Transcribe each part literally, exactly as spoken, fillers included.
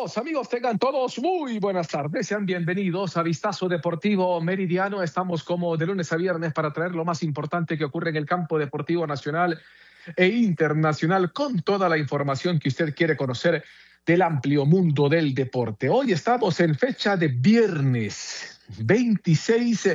Amigos, amigos, tengan todos muy buenas tardes. Sean bienvenidos a Vistazo Deportivo Meridiano. Estamos como de lunes a viernes para traer lo más importante que ocurre en el campo deportivo nacional e internacional con toda la información que usted quiere conocer del amplio mundo del deporte. Hoy estamos en fecha de viernes veintiséis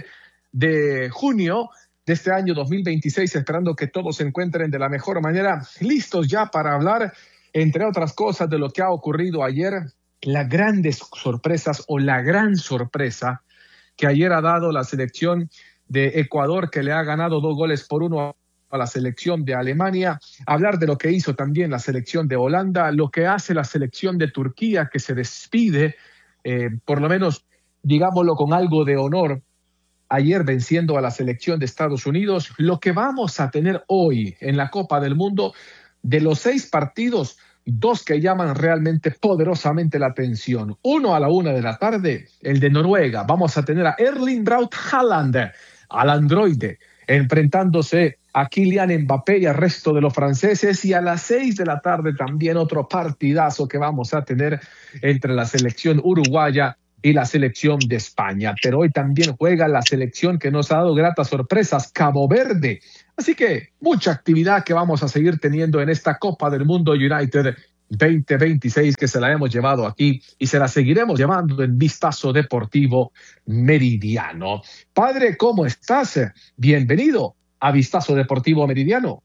de junio de este año dos mil veintiséis, esperando que todos se encuentren de la mejor manera, listos ya para hablar, entre otras cosas, de lo que ha ocurrido ayer, las grandes sorpresas o la gran sorpresa que ayer ha dado la selección de Ecuador, que le ha ganado dos goles por uno a la selección de Alemania, hablar de lo que hizo también la selección de Holanda, lo que hace la selección de Turquía, que se despide, eh, por lo menos, digámoslo, con algo de honor, ayer venciendo a la selección de Estados Unidos, lo que vamos a tener hoy en la Copa del Mundo. De los seis partidos, dos que llaman realmente poderosamente la atención. Uno a la una de la tarde, el de Noruega. Vamos a tener a Erling Braut Haaland, al androide, enfrentándose a Kylian Mbappé y al resto de los franceses. Y a las seis de la tarde también otro partidazo que vamos a tener entre la selección uruguaya y la selección de España. Pero hoy también juega la selección que nos ha dado gratas sorpresas, Cabo Verde. Así que mucha actividad que vamos a seguir teniendo en esta Copa del Mundo United veinte veintiséis, que se la hemos llevado aquí y se la seguiremos llevando en Vistazo Deportivo Meridiano. Padre, ¿cómo estás? Bienvenido a Vistazo Deportivo Meridiano.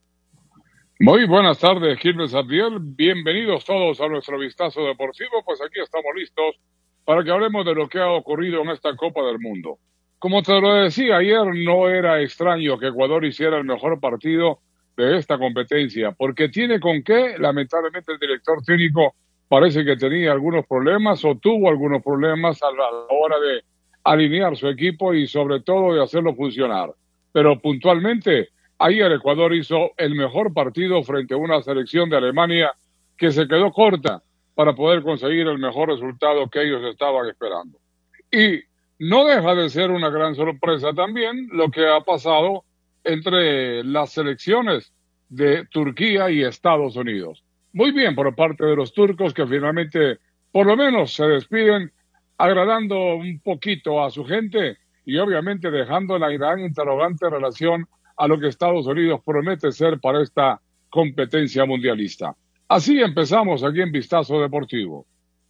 Muy buenas tardes, Gilbert Abdiel. Bienvenidos todos a nuestro Vistazo Deportivo. Pues aquí estamos listos para que hablemos de lo que ha ocurrido en esta Copa del Mundo. Como te lo decía ayer, no era extraño que Ecuador hiciera el mejor partido de esta competencia, porque tiene con qué. Lamentablemente el director técnico parece que tenía algunos problemas o tuvo algunos problemas a la hora de alinear su equipo y sobre todo de hacerlo funcionar. Pero puntualmente, ayer Ecuador hizo el mejor partido frente a una selección de Alemania que se quedó corta para poder conseguir el mejor resultado que ellos estaban esperando. Y no deja de ser una gran sorpresa también lo que ha pasado entre las selecciones de Turquía y Estados Unidos. Muy bien por parte de los turcos, que finalmente por lo menos se despiden agradando un poquito a su gente y obviamente dejando la gran interrogante en relación a lo que Estados Unidos promete ser para esta competencia mundialista. Así empezamos aquí en Vistazo Deportivo.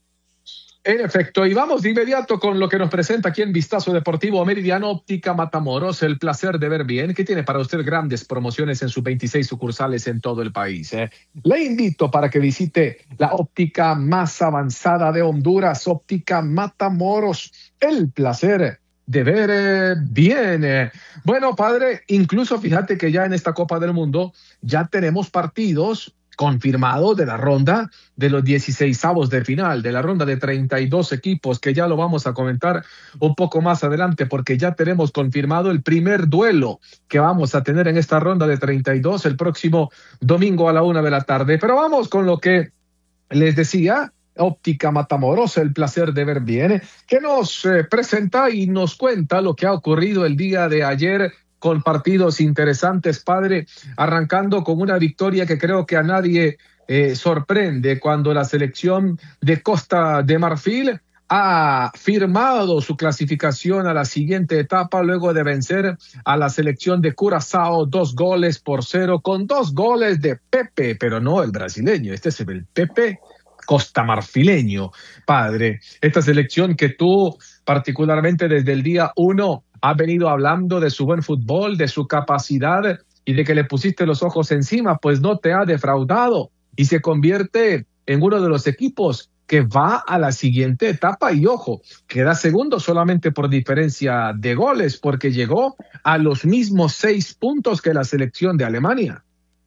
En efecto, y vamos de inmediato con lo que nos presenta aquí en Vistazo Deportivo Meridiano. Óptica Matamoros, el placer de ver bien, que tiene para usted grandes promociones en sus veintiséis sucursales en todo el país. ¿eh? Le invito para que visite la óptica más avanzada de Honduras, Óptica Matamoros, el placer de ver eh, bien. Eh. Bueno, padre, incluso fíjate que ya en esta Copa del Mundo ya tenemos partidos confirmado de la ronda de los dieciseisavos de final, de la ronda de treinta y dos equipos, que ya lo vamos a comentar un poco más adelante, porque ya tenemos confirmado el primer duelo que vamos a tener en esta ronda de treinta y dos el próximo domingo a la una de la tarde. Pero vamos con lo que les decía, Óptica Matamoros, el placer de ver bien, que nos eh, presenta y nos cuenta lo que ha ocurrido el día de ayer con partidos interesantes, padre, arrancando con una victoria que creo que a nadie eh, sorprende, cuando la selección de Costa de Marfil ha firmado su clasificación a la siguiente etapa luego de vencer a la selección de Curazao dos goles por cero, con dos goles de Pepe, pero no el brasileño, este es el Pepe costamarfileño, padre. Esta selección que tú particularmente desde el día uno has venido hablando de su buen fútbol, de su capacidad y de que le pusiste los ojos encima, pues no te ha defraudado y se convierte en uno de los equipos que va a la siguiente etapa. Y ojo, queda segundo solamente por diferencia de goles, porque llegó a los mismos seis puntos que la selección de Alemania.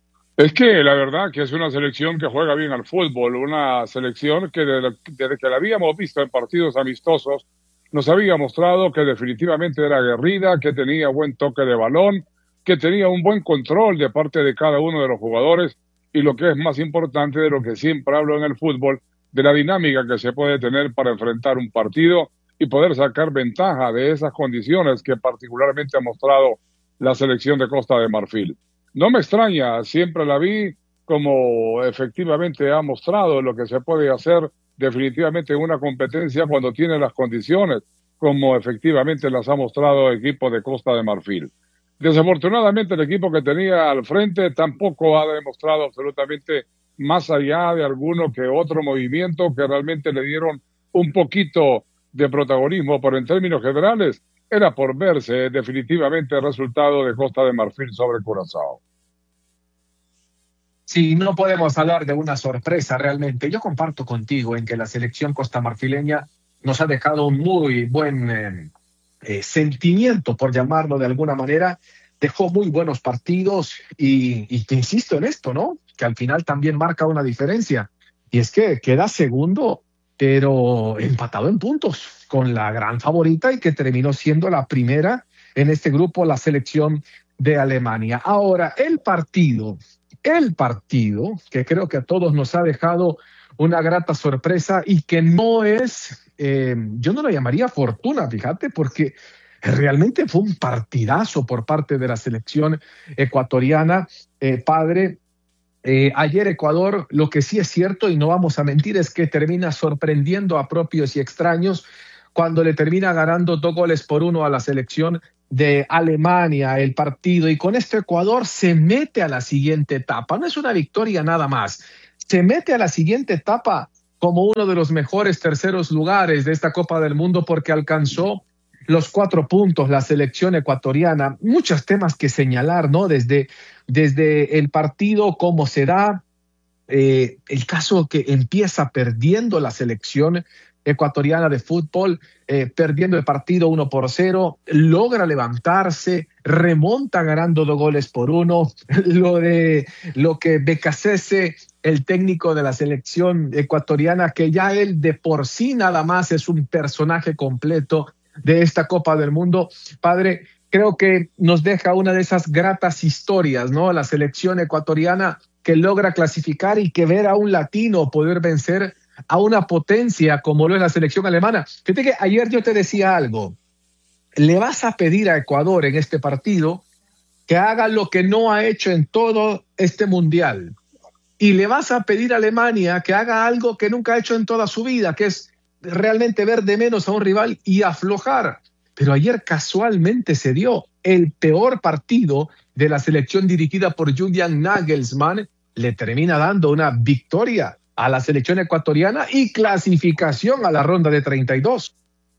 Es que la verdad que es una selección que juega bien al fútbol, una selección que desde, desde que la habíamos visto en partidos amistosos nos había mostrado que definitivamente era aguerrida, que tenía buen toque de balón, que tenía un buen control de parte de cada uno de los jugadores y, lo que es más importante, de lo que siempre hablo en el fútbol, de la dinámica que se puede tener para enfrentar un partido y poder sacar ventaja de esas condiciones que particularmente ha mostrado la selección de Costa de Marfil. No me extraña, siempre la vi como efectivamente ha mostrado lo que se puede hacer definitivamente en una competencia cuando tiene las condiciones, como efectivamente las ha mostrado el equipo de Costa de Marfil. Desafortunadamente el equipo que tenía al frente tampoco ha demostrado absolutamente más allá de alguno que otro movimiento que realmente le dieron un poquito de protagonismo, pero en términos generales era por verse definitivamente el resultado de Costa de Marfil sobre Curazao. Sí, no podemos hablar de una sorpresa realmente. Yo comparto contigo en que la selección costamarfileña nos ha dejado un muy buen eh, eh, sentimiento, por llamarlo de alguna manera. Dejó muy buenos partidos y, y te insisto en esto, ¿no? Que al final también marca una diferencia. Y es que queda segundo, pero empatado en puntos con la gran favorita y que terminó siendo la primera en este grupo, la selección de Alemania. Ahora, el partido... El partido que creo que a todos nos ha dejado una grata sorpresa y que no es, eh, yo no lo llamaría fortuna, fíjate, porque realmente fue un partidazo por parte de la selección ecuatoriana, eh, padre. Eh, ayer Ecuador, lo que sí es cierto y no vamos a mentir, es que termina sorprendiendo a propios y extraños cuando le termina ganando dos goles por uno a la selección de Alemania el partido, y con esto Ecuador se mete a la siguiente etapa. No es una victoria nada más, se mete a la siguiente etapa como uno de los mejores terceros lugares de esta Copa del Mundo porque alcanzó los cuatro puntos la selección ecuatoriana. Muchos temas que señalar, ¿no? Desde, desde el partido, cómo se da, eh, el caso que empieza perdiendo la selección ecuatoriana de fútbol, eh, perdiendo el partido uno por cero, logra levantarse, remonta ganando dos goles por uno. Lo de lo que Becasese, el técnico de la selección ecuatoriana, que ya él de por sí nada más es un personaje completo de esta Copa del Mundo, padre, creo que nos deja una de esas gratas historias, ¿no? La selección ecuatoriana que logra clasificar y que ver a un latino poder vencer a una potencia como lo es la selección alemana. Fíjate que ayer yo te decía algo. Le vas a pedir a Ecuador en este partido que haga lo que no ha hecho en todo este mundial. Y le vas a pedir a Alemania que haga algo que nunca ha hecho en toda su vida, que es realmente ver de menos a un rival y aflojar. Pero ayer casualmente se dio el peor partido de la selección dirigida por Julian Nagelsmann. Le termina dando una victoria a la selección ecuatoriana y clasificación a la ronda de treinta y dos.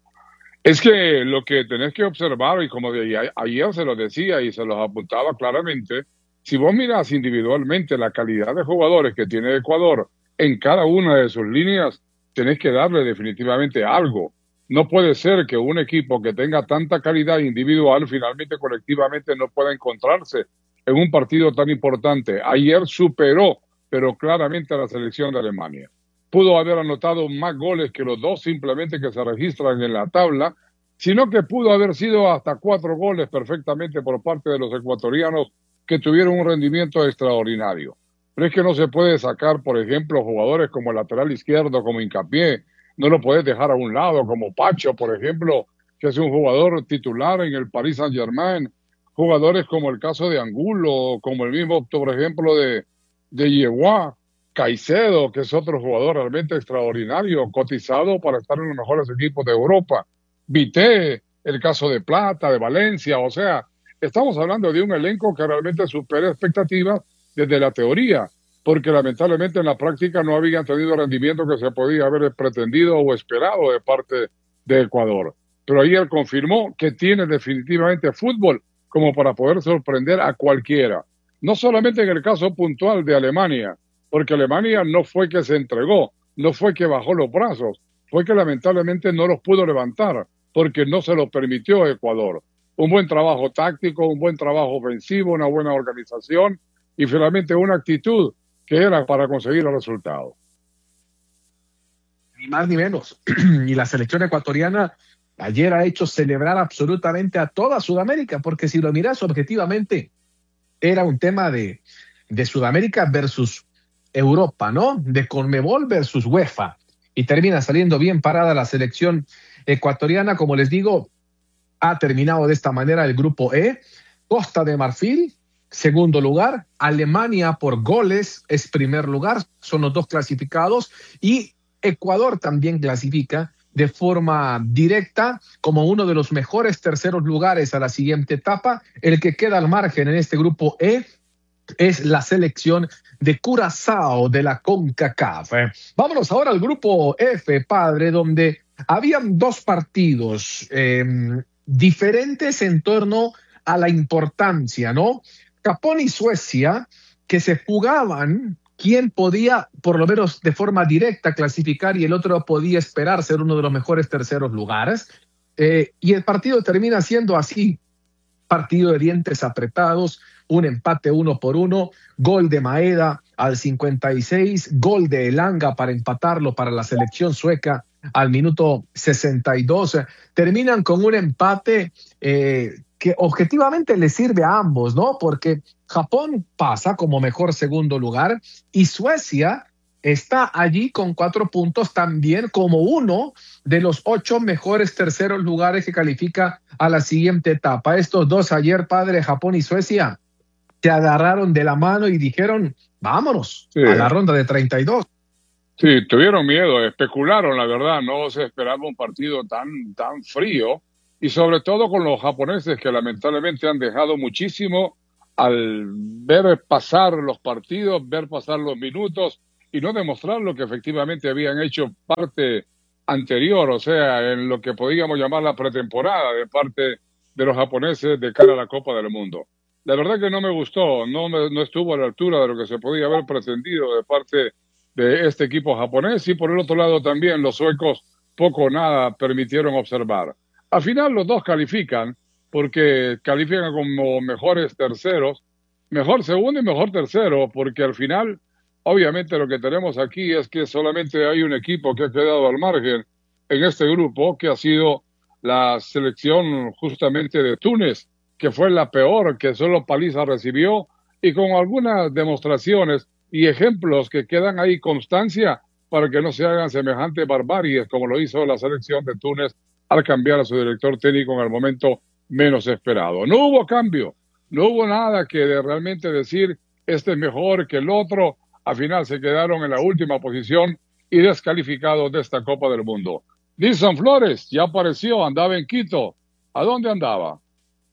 Es que lo que tenés que observar, y como de ayer se lo decía y se los apuntaba claramente, si vos miras individualmente la calidad de jugadores que tiene Ecuador en cada una de sus líneas, tenés que darle definitivamente algo. No puede ser que un equipo que tenga tanta calidad individual finalmente colectivamente no pueda encontrarse en un partido tan importante. Ayer superó pero claramente a la selección de Alemania. Pudo haber anotado más goles que los dos simplemente que se registran en la tabla, sino que pudo haber sido hasta cuatro goles perfectamente por parte de los ecuatorianos que tuvieron un rendimiento extraordinario. Pero es que no se puede sacar, por ejemplo, jugadores como el lateral izquierdo, como Hincapié, no lo puedes dejar a un lado, como Pacho, por ejemplo, que es un jugador titular en el Paris Saint-Germain, jugadores como el caso de Angulo, como el mismo, por ejemplo, de de Yehua, Caicedo, que es otro jugador realmente extraordinario, cotizado para estar en los mejores equipos de Europa, Vité, el caso de Plata, de Valencia, o sea, estamos hablando de un elenco que realmente supera expectativas desde la teoría, porque lamentablemente en la práctica no habían tenido el rendimiento que se podía haber pretendido o esperado de parte de Ecuador. Pero ayer confirmó que tiene definitivamente fútbol como para poder sorprender a cualquiera. No solamente en el caso puntual de Alemania, porque Alemania no fue que se entregó, no fue que bajó los brazos, fue que lamentablemente no los pudo levantar, porque no se lo permitió Ecuador. Un buen trabajo táctico, un buen trabajo ofensivo, una buena organización y finalmente una actitud que era para conseguir el resultado. Ni más ni menos. Y la selección ecuatoriana ayer ha hecho celebrar absolutamente a toda Sudamérica, porque si lo miras objetivamente, era un tema de, de Sudamérica versus Europa, ¿no? De Conmebol versus UEFA. Y termina saliendo bien parada la selección ecuatoriana. Como les digo, ha terminado de esta manera el grupo E. Costa de Marfil, segundo lugar. Alemania por goles es primer lugar. Son los dos clasificados. Y Ecuador también clasifica de forma directa como uno de los mejores terceros lugares a la siguiente etapa. El que queda al margen en este grupo E es la selección de Curazao de la CONCACAF. Eh, Vámonos ahora al grupo F, padre, donde habían dos partidos eh, diferentes en torno a la importancia, ¿no? Japón y Suecia, que se jugaban quién podía, por lo menos de forma directa, clasificar y el otro podía esperar ser uno de los mejores terceros lugares. Eh, y el partido termina siendo así, partido de dientes apretados, un empate uno por uno, gol de Maeda al cincuenta y seis, gol de Elanga para empatarlo para la selección sueca al minuto sesenta y dos. Terminan con un empate eh, que objetivamente le sirve a ambos, ¿no? Porque Japón pasa como mejor segundo lugar y Suecia está allí con cuatro puntos también como uno de los ocho mejores terceros lugares que califica a la siguiente etapa. Estos dos ayer, padre, Japón y Suecia, se agarraron de la mano y dijeron, vámonos sí. a la ronda de treinta y dos. Sí, tuvieron miedo, especularon, la verdad, no se esperaba un partido tan, tan frío, y sobre todo con los japoneses que lamentablemente han dejado muchísimo al ver pasar los partidos, ver pasar los minutos, y no demostrar lo que efectivamente habían hecho parte anterior, o sea, en lo que podríamos llamar la pretemporada de parte de los japoneses de cara a la Copa del Mundo. La verdad que no me gustó, no, me, no estuvo a la altura de lo que se podía haber pretendido de parte de este equipo japonés, y por el otro lado también los suecos poco o nada permitieron observar. Al final los dos califican, porque califican como mejores terceros, mejor segundo y mejor tercero, porque al final obviamente lo que tenemos aquí es que solamente hay un equipo que ha quedado al margen en este grupo, que ha sido la selección justamente de Túnez, que fue la peor, que solo paliza recibió, y con algunas demostraciones y ejemplos que quedan ahí constancia para que no se hagan semejantes barbaries como lo hizo la selección de Túnez al cambiar a su director técnico en el momento menos esperado. No hubo cambio, no hubo nada que de realmente decir este es mejor que el otro. Al final se quedaron en la última posición y descalificados de esta Copa del Mundo. Nilson Flores ya apareció, andaba en Quito. ¿A dónde andaba?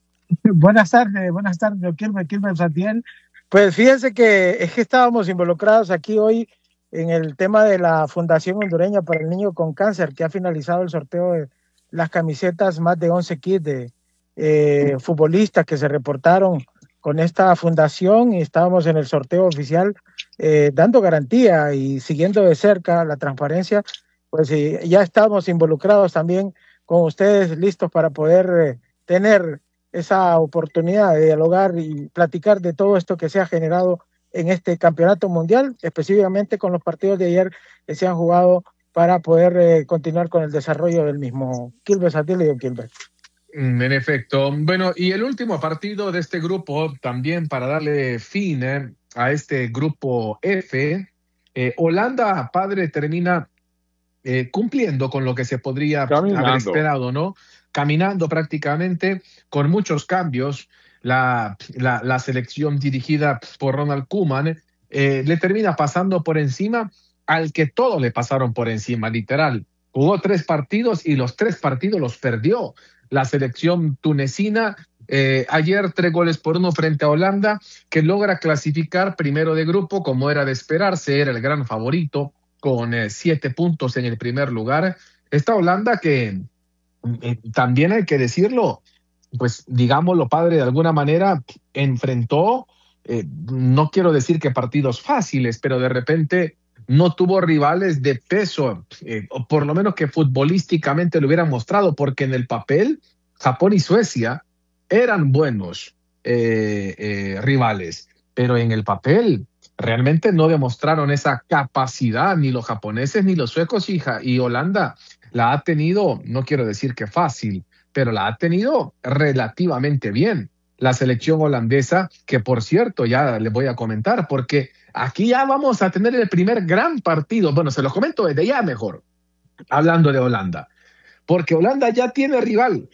Buenas tardes, buenas tardes, don Kilmer, Kilmer Santiel. Pues fíjense que es que estábamos involucrados aquí hoy en el tema de la Fundación Hondureña para el Niño con Cáncer, que ha finalizado el sorteo de las camisetas, más de once kits de eh, futbolistas que se reportaron con esta fundación, y estábamos en el sorteo oficial eh, dando garantía y siguiendo de cerca la transparencia. Pues eh, ya estamos involucrados también con ustedes, listos para poder eh, tener esa oportunidad de dialogar y platicar de todo esto que se ha generado en este campeonato mundial, específicamente con los partidos de ayer que se han jugado para poder eh, continuar con el desarrollo del mismo. Kilber Santiel y don Kilber. En efecto. Bueno, y el último partido de este grupo, también para darle fin eh, a este grupo F, eh, Holanda, padre, termina eh, cumpliendo con lo que se podría Caminando. haber esperado, ¿no? Caminando prácticamente, con muchos cambios. La, la, la selección dirigida por Ronald Koeman eh, le termina pasando por encima al que todos le pasaron por encima, literal. Jugó tres partidos y los tres partidos los perdió. La selección tunecina, eh, ayer tres goles por uno frente a Holanda, que logra clasificar primero de grupo, como era de esperarse, era el gran favorito, con eh, siete puntos en el primer lugar. Esta Holanda que eh, también hay que decirlo, pues digámoslo, padre, de alguna manera enfrentó, eh, no quiero decir que partidos fáciles, pero de repente no tuvo rivales de peso, eh, o por lo menos que futbolísticamente lo hubieran mostrado, porque en el papel Japón y Suecia eran buenos eh, eh, rivales, pero en el papel realmente no demostraron esa capacidad, ni los japoneses ni los suecos, y, y Holanda la ha tenido, no quiero decir que fácil, pero la ha tenido relativamente bien. La selección holandesa, que por cierto ya les voy a comentar, porque aquí ya vamos a tener el primer gran partido. Bueno, se los comento desde ya mejor, hablando de Holanda, porque Holanda ya tiene rival.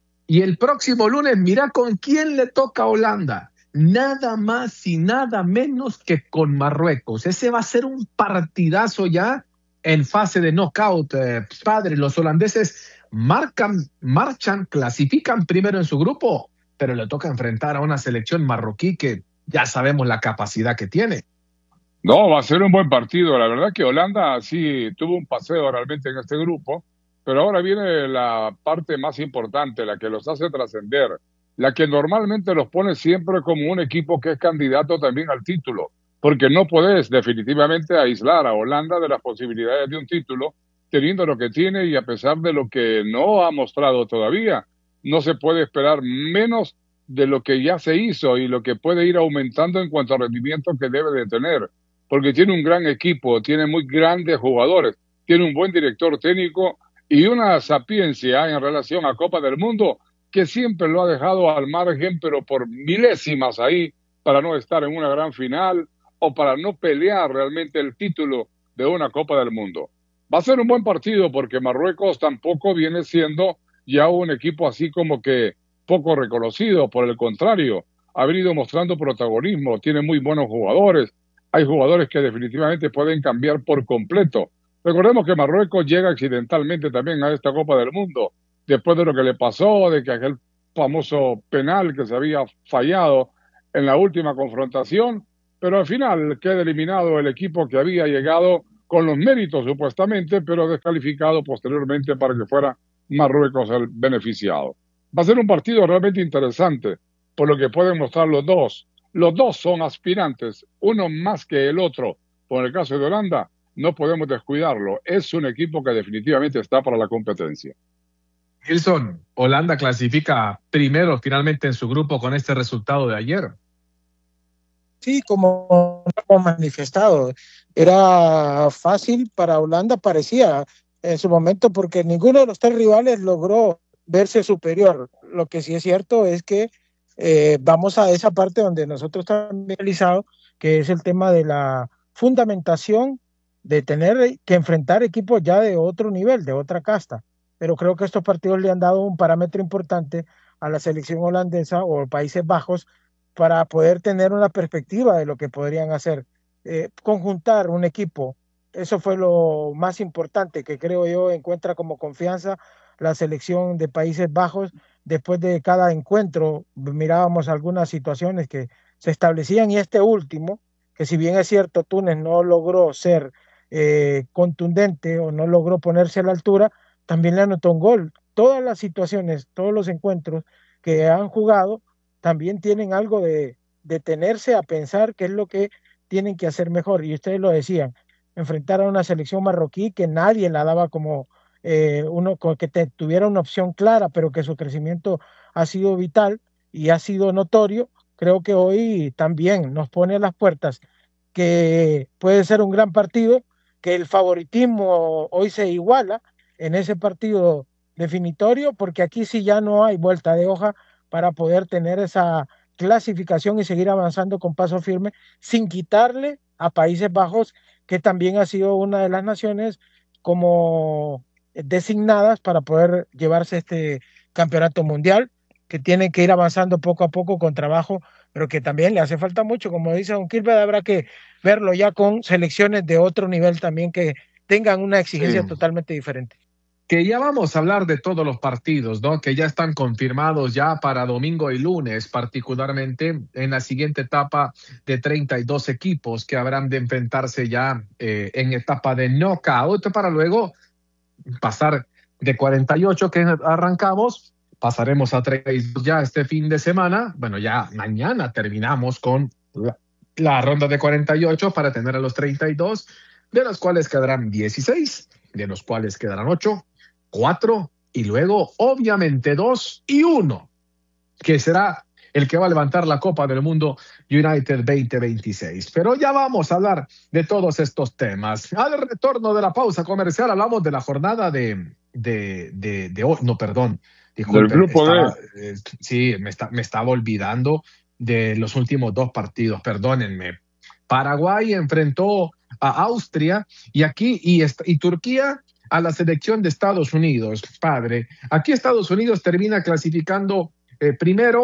Y el próximo lunes, mira con quién le toca a Holanda. Nada más y nada menos que con Marruecos. Ese va a ser un partidazo ya en fase de knockout. Eh, padre, los holandeses marcan, marchan, clasifican primero en su grupo, pero le toca enfrentar a una selección marroquí que ya sabemos la capacidad que tiene. No, va a ser un buen partido. La verdad que Holanda sí tuvo un paseo realmente en este grupo, pero ahora viene la parte más importante, la que los hace trascender, la que normalmente los pone siempre como un equipo que es candidato también al título, porque no podés definitivamente aislar a Holanda de las posibilidades de un título, teniendo lo que tiene y a pesar de lo que no ha mostrado todavía. No se puede esperar menos de lo que ya se hizo y lo que puede ir aumentando en cuanto al rendimiento que debe de tener, porque tiene un gran equipo, tiene muy grandes jugadores, tiene un buen director técnico y una sapiencia en relación a Copa del Mundo que siempre lo ha dejado al margen, pero por milésimas ahí, para no estar en una gran final o para no pelear realmente el título de una Copa del Mundo. Va a ser un buen partido porque Marruecos tampoco viene siendo ya un equipo así como que poco reconocido, por el contrario, ha venido mostrando protagonismo, tiene muy buenos jugadores, hay jugadores que definitivamente pueden cambiar por completo. Recordemos que Marruecos llega accidentalmente también a esta Copa del Mundo, después de lo que le pasó, de que aquel famoso penal que se había fallado en la última confrontación, pero al final queda eliminado el equipo que había llegado con los méritos supuestamente, pero descalificado posteriormente para que fuera Marruecos el beneficiado. Va a ser un partido realmente interesante, por lo que pueden mostrar los dos. Los dos son aspirantes, uno más que el otro. Por el caso de Holanda, no podemos descuidarlo. Es un equipo que definitivamente está para la competencia. Gilson, Holanda clasifica primero finalmente en su grupo con este resultado de ayer. Sí, como hemos manifestado, era fácil para Holanda, parecía en su momento, porque ninguno de los tres rivales logró verse superior. Lo que sí es cierto es que eh, vamos a esa parte donde nosotros también realizado, que es el tema de la fundamentación de tener que enfrentar equipos ya de otro nivel, de otra casta. Pero creo que estos partidos le han dado un parámetro importante a la selección holandesa o Países Bajos para poder tener una perspectiva de lo que podrían hacer. Eh, conjuntar un equipo, eso fue lo más importante que creo yo encuentra como confianza la selección de Países Bajos. Después de cada encuentro mirábamos algunas situaciones que se establecían y este último, que si bien es cierto Túnez no logró ser eh, contundente o no logró ponerse a la altura, también le anotó un gol. Todas las situaciones, todos los encuentros que han jugado también tienen algo de detenerse a pensar qué es lo que tienen que hacer mejor. Y ustedes lo decían, enfrentar a una selección marroquí que nadie la daba como eh, uno que te, tuviera una opción clara, pero que su crecimiento ha sido vital y ha sido notorio. Creo que hoy también nos pone a las puertas que puede ser un gran partido, que el favoritismo hoy se iguala en ese partido definitorio, porque aquí sí ya no hay vuelta de hoja para poder tener esa clasificación y seguir avanzando con paso firme sin quitarle a Países Bajos, que también ha sido una de las naciones como designadas para poder llevarse este campeonato mundial, que tienen que ir avanzando poco a poco con trabajo, pero que también le hace falta mucho, como dice don Kilbert, habrá que verlo ya con selecciones de otro nivel también que tengan una exigencia sí. totalmente diferente. Que ya vamos a hablar de todos los partidos, ¿no? Que ya están confirmados ya para domingo y lunes, particularmente en la siguiente etapa de treinta y dos equipos que habrán de enfrentarse ya eh, en etapa de knockout para luego pasar de cuarenta y ocho que arrancamos, pasaremos a treinta y dos ya este fin de semana. Bueno, ya mañana terminamos con la, la ronda de cuarenta y ocho para tener a los treinta y dos, de los cuales quedarán dieciséis, de los cuales quedarán ocho, cuatro y luego obviamente dos y uno, que será el que va a levantar la Copa del Mundo United veinte veintiséis. Pero ya vamos a hablar de todos estos temas. Al retorno de la pausa comercial hablamos de la jornada de... de, de, de oh, no, perdón. Disculpen, del grupo estaba, D. Eh, sí, me, está, me estaba olvidando de los últimos dos partidos, perdónenme. Paraguay enfrentó a Austria y aquí y, y Turquía a la selección de Estados Unidos. Padre, aquí Estados Unidos termina clasificando eh, primero,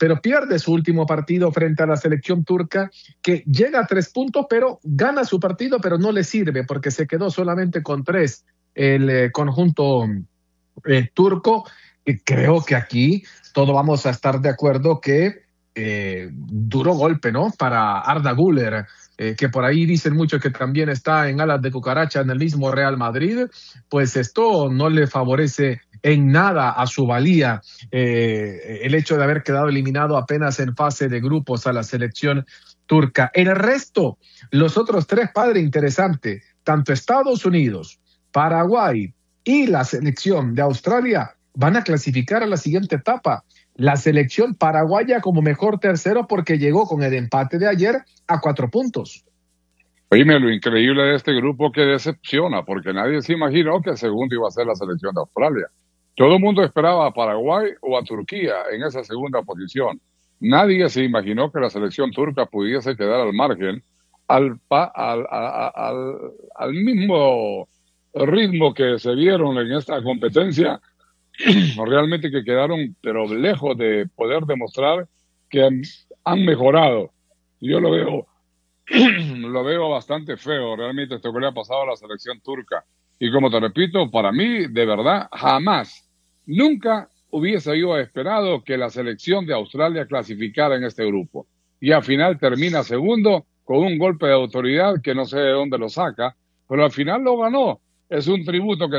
pero pierde su último partido frente a la selección turca, que llega a tres puntos, pero gana su partido, pero no le sirve porque se quedó solamente con tres el eh, conjunto eh, turco. Y creo que aquí todos vamos a estar de acuerdo que eh, duro golpe, ¿no? Para Arda Güler, eh, que por ahí dicen mucho que también está en alas de cucaracha en el mismo Real Madrid, pues esto no le favorece en nada a su valía, eh, el hecho de haber quedado eliminado apenas en fase de grupos a la selección turca. El resto, los otros tres, padre, interesante, tanto Estados Unidos, Paraguay y la selección de Australia van a clasificar a la siguiente etapa. La selección paraguaya como mejor tercero porque llegó con el empate de ayer a cuatro puntos. Oíme, lo increíble de este grupo que decepciona, porque nadie se imaginó que el segundo iba a ser la selección de Australia. Todo el mundo esperaba a Paraguay o a Turquía en esa segunda posición. Nadie se imaginó que la selección turca pudiese quedar al margen al, al, al, al, al mismo ritmo que se vieron en esta competencia. Realmente que quedaron pero lejos de poder demostrar que han, han mejorado. Yo lo veo lo veo bastante feo realmente esto que le ha pasado a la selección turca, y como te repito, para mí de verdad jamás, nunca hubiese yo esperado que la selección de Australia clasificara en este grupo y al final termina segundo con un golpe de autoridad que no sé de dónde lo saca, pero al final lo ganó. Es un tributo que